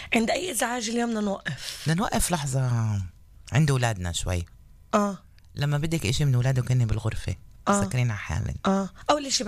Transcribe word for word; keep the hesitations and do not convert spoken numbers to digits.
عند أي إزعاج اليوم بدنا نوقف؟ بدنا نوقف لحظة عند أولادنا شوي. آه لما بدك إشي من أولادك كني بالغرفة آه سكرين على حالك. آه أول إشي